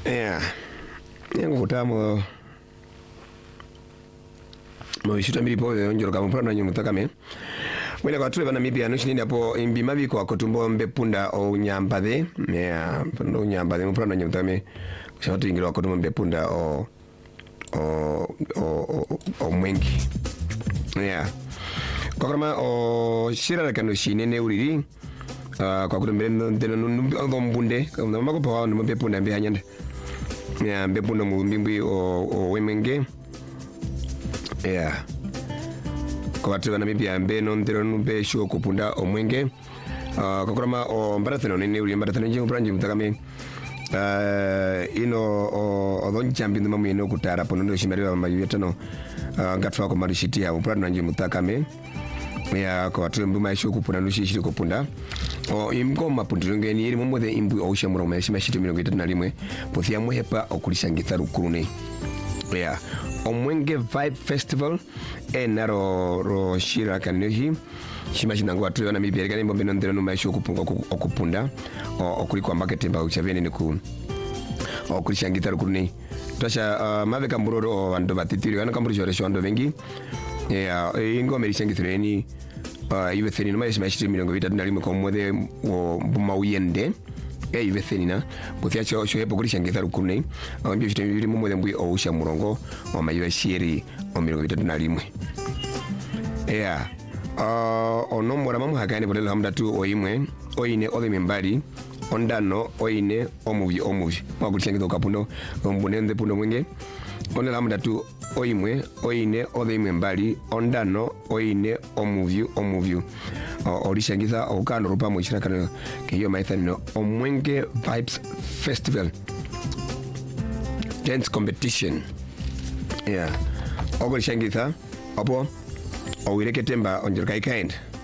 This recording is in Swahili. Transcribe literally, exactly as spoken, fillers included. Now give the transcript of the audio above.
Yeah. Yangu kutamo mo ishita milipo onjoro kama mpana nyo mutakame. Mwile kwa tule bana mibia no shinini hapo imbi mabi kwa kotumbo mbepunda o nyambade. Yeah, ndo nyambade mpana nyo mutakame. Kushamatu ingilo kotumbo mbepunda o o o o mwengi. Yeah. Kwa kama o shira kano shinene uriri. Uh, kwa kutumbele ndeno ndo mbunde kama mako pawa ndo mbepunda mbe hanyanda. Yeah, mbepunda mbimbi o o wemenge. Yeah. Kwa watu wana mibia mbe no ndero numbe shuo kupunda omwenge. Uh, kwa kurama o mbarathano nini uli mbarathano njingu pranji mutakame. Uh, ino o o don chambi ndo mamu ino kutara pono ndo shimariwa mayuetano. Uh, ngatwa ko marishiti ya upradno njingu mutakame. Ya kwa watu mbuma shuo kupunda nushi shiri kupunda. O imko mapundiro ngeni iri momode imbu o shamura mashima shiti mirongo itatu na rimwe. Pothia muhepa okulishangiza rukurune. Yeah. Omwenge Vibe Festival ena ro ro shira kanehi shima shinangu watu na mibia gani mbombe ndero no maisho okupunga okupunda okuli kwa market mba uchavene ni ku okulishangiza rukurune. Tosha uh, mave kamburoro wando batitiri wana kamburu jore shwando vengi. Yeah, ingo melishangiza ni uh, iwe theni no maisho shiti mirongo itatu na rimwe kwa mwede mbuma uyende. Ya iwe theni na Buthia cho sho hepo kulishangiza rukurune. Ambio shiti mbili mwede mbui o usha murongo wa mayiwa shiri o mirongo itatu na rimwe. Yeah. Uh, ono mora mamu hakani bodelo hamda tu oimwe oine ode membari ondano oine omuvi omuvi mwakulishangiza kapundo mbunende pundo mwenge one hamda tu oimwe oine ode membari ondano oine omuvi omuvi uh, olishangiza okano rupa mwishira kana kiyo maithano Omwenge Vibes Festival dance competition. Yeah. Olishangiza opo Owireke temba onjorkai kind.